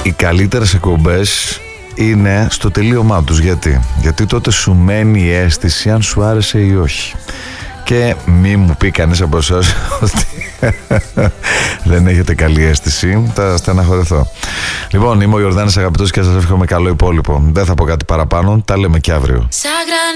οι καλύτερες εκπομπές είναι στο τελείωμά τους. Γιατί τότε σου μένει η αίσθηση αν σου άρεσε ή όχι. Και μη μου πει κανείς από εσάς ότι δεν έχετε καλή αίσθηση, θα στεναχωρηθώ. Λοιπόν, είμαι ο Ιορδάνης Αγαπητός και σας εύχομαι καλό υπόλοιπο. Δεν θα πω κάτι παραπάνω, τα λέμε και αύριο.